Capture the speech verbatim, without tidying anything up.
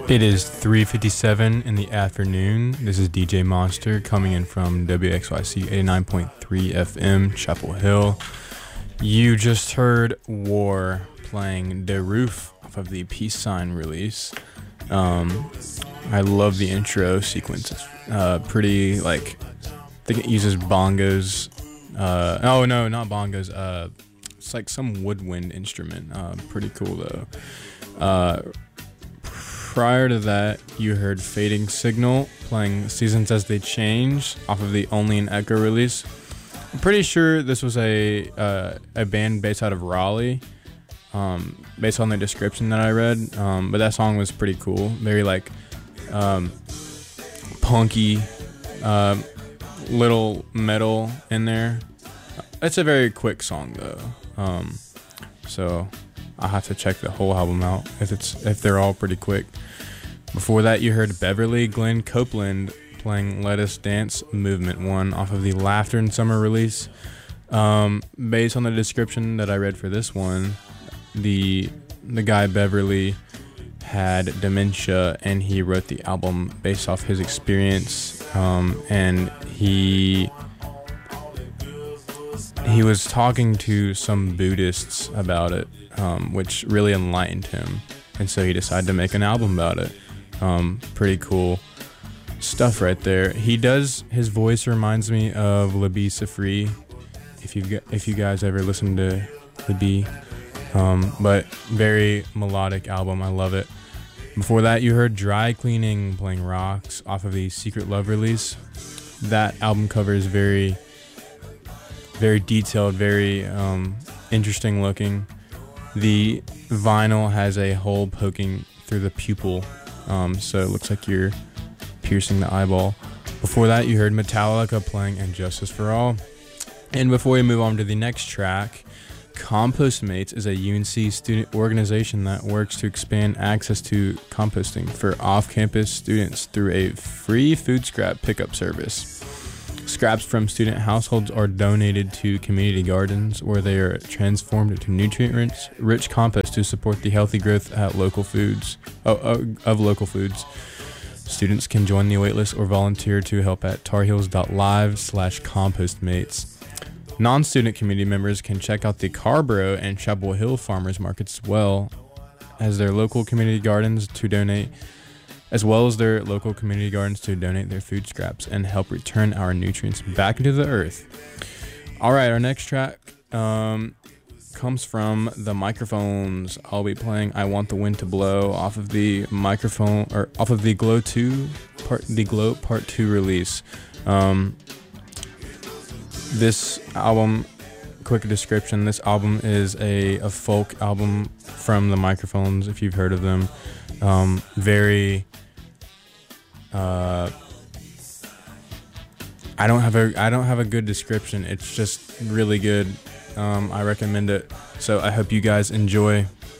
It is three fifty-seven in the afternoon. This is D J Monster coming in from W X Y C eighty-nine point three F M, Chapel Hill. You just heard War playing The Roof off of the Peace Sign release. Um, I love the intro sequence. It's uh, pretty, like, I think it uses bongos. Uh, oh, no, not bongos. Uh, it's like some woodwind instrument. Uh, pretty cool, though. Uh, prior to that, you heard Fading Signal playing Seasons as They Change off of the Only an Echo release. I'm pretty sure this was a uh, a band based out of Raleigh, um, based on the description that I read. Um, but that song was pretty cool. Very, like, um, punky, uh, little metal in there. It's a very quick song, though. Um, so I'll have to check the whole album out if it's if they're all pretty quick. Before that, you heard Beverly Glenn Copeland playing Let Us Dance Movement one off of the Laughter in Summer release. Um, based on the description that I read for this one, the the guy Beverly had dementia and he wrote the album based off his experience. Um, and he he was talking to some Buddhists about it, um, which really enlightened him. And so he decided to make an album about it. Um, pretty cool stuff right there. He does, his voice reminds me of Labi Siffre, if you if you guys ever listen to Labi. Um, but very melodic album. I love it. Before that, you heard Dry Cleaning playing Rocks off of the Secret Love release. That album cover is very, very detailed, very um, interesting looking. The vinyl has a hole poking through the pupil, um, so it looks like you're piercing the eyeball. Before that, you heard Metallica playing And Justice for All. And before we move on to the next track, Compostmates is a U N C student organization that works to expand access to composting for off-campus students through a free food scrap pickup service. Scraps from student households are donated to community gardens where they are transformed into nutrient-rich rich compost to support the healthy growth at local foods oh, oh, of local foods. Students can join the waitlist or volunteer to help at tarheels.live slash compostmates. Non-student community members can check out the Carborough and Chapel Hill farmers markets as well as their local community gardens to donate as well as their local community gardens to donate their food scraps and help return our nutrients back into the earth. All right, our next track um, comes from the Microphones. I'll be playing "I Want the Wind to Blow" off of the microphone or off of the Glow two part the Glow Part Two release. Um, this album, quick description: this album is a, a folk album from the Microphones. If you've heard of them, um, very. Uh, I don't have a I don't have a good description. It's just really good. Um, I recommend it. So I hope you guys enjoy.